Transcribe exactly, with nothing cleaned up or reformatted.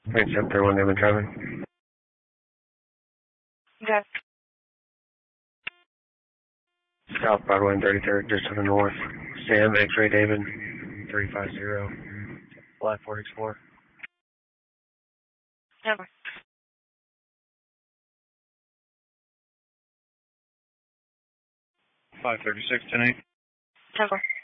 Thanks, seven thirty-one, they've been driving. Okay. South Broadway and thirty-third, just to the north. Sam, X-Ray David, three five zero, Black four six four. Number. five thirty-six, ten eight. Number.